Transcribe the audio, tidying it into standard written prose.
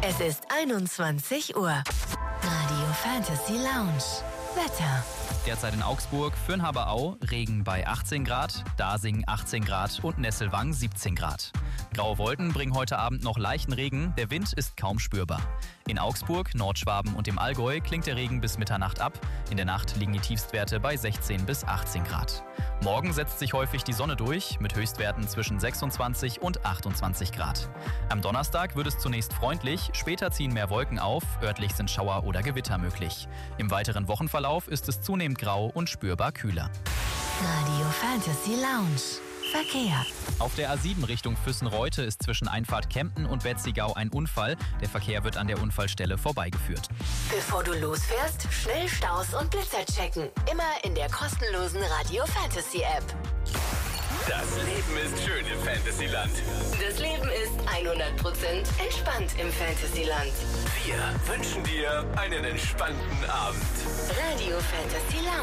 Es ist 21 Uhr. Radio Fantasy Lounge. Wetter. Derzeit in Augsburg, Fürnhaber-Au, Regen bei 18 Grad, Dasing 18 Grad und Nesselwang 17 Grad. Graue Wolken bringen heute Abend noch leichten Regen, der Wind ist kaum spürbar. In Augsburg, Nordschwaben und dem Allgäu klingt der Regen bis Mitternacht ab. In der Nacht liegen die Tiefstwerte bei 16 bis 18 Grad. Morgen setzt sich häufig die Sonne durch, mit Höchstwerten zwischen 26 und 28 Grad. Am Donnerstag wird es zunächst freundlich, später ziehen mehr Wolken auf, örtlich sind Schauer oder Gewitter möglich. Im weiteren Wochenverlauf ist es zunehmend grau und spürbar kühler. Radio Fantasy Lounge. Verkehr. Auf der A7 Richtung Füssen-Reute ist zwischen Einfahrt Kempten und Wetzigau ein Unfall. Der Verkehr wird an der Unfallstelle vorbeigeführt. Bevor du losfährst, schnell Staus und Blitzer checken. Immer in der kostenlosen Radio Fantasy App. Das Leben ist schön im Fantasyland. Das Leben ist 100% entspannt im Fantasyland. Wir wünschen dir einen entspannten Abend. Radio Fantasy Lounge.